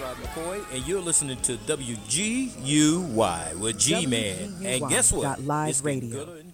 Rod McCoy, and you're listening to WGUY with G-Man. And guess what? Live It's getting Radio. gooder and